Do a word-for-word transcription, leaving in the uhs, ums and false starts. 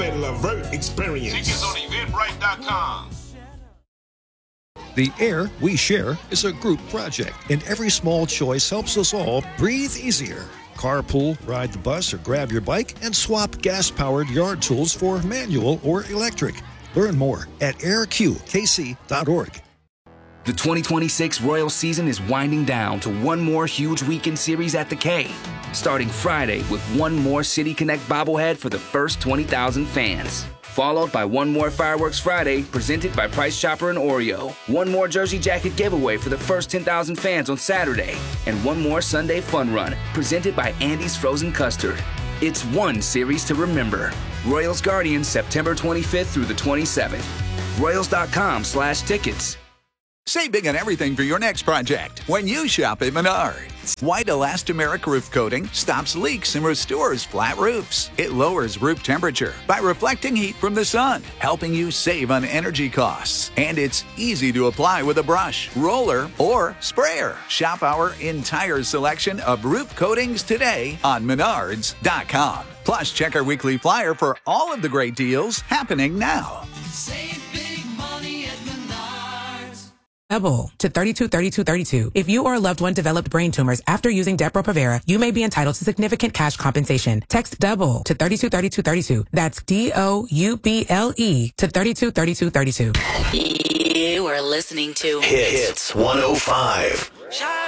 at Levert Experience. Tickets on eventbrite dot com. The Air We Share is a group project, and every small choice helps us all breathe easier. Carpool, ride the bus, or grab your bike and swap gas-powered yard tools for manual or electric. Learn more at air q k c dot org. The twenty twenty-six Royals season is winding down to one more huge weekend series at the K, starting Friday with one more City Connect bobblehead for the first twenty thousand fans. Followed by one more Fireworks Friday presented by Price Chopper and Oreo. One more Jersey Jacket giveaway for the first ten thousand fans on Saturday. And one more Sunday Fun Run presented by Andy's Frozen Custard. It's one series to remember. Royals Guardians, September twenty-fifth through the twenty-seventh. Royals.com slash tickets. Save big on everything for your next project when you shop at Menards. White elastomeric roof coating stops leaks and restores flat roofs. It lowers roof temperature by reflecting heat from the sun, helping you save on energy costs. And it's easy to apply with a brush, roller, or sprayer. Shop our entire selection of roof coatings today on Menards dot com. Plus, check our weekly flyer for all of the great deals happening now. Save big money at Menards. Double to thirty-two thirty-two thirty-two. If you or a loved one developed brain tumors after using Depo-Provera, you may be entitled to significant cash compensation. Text double to thirty-two thirty-two thirty-two. That's D O U B L E to thirty-two thirty-two thirty-two. You are listening to Hits one oh five.